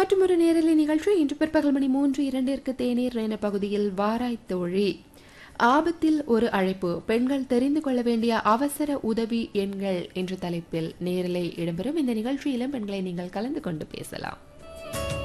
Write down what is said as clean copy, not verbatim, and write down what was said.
மற்றும் ஒரு நேரலை நிகழ்ச்சி இன்று பிற்பகல் மணி 3:02 தேநீர் நேர பகுதியில் வாராய் தோழி ஆபத்தில் ஒரு அழைப்பு பெண்கள் தெரிந்து கொள்ள வேண்டிய அவசர உதவி எண்கள் என்ற தலைப்பில் நேரலை இடம்பெறும். இந்த நிகழ்ச்சியிலும் பெண்களை நீங்கள் கலந்து கொண்டு பேசலாம்.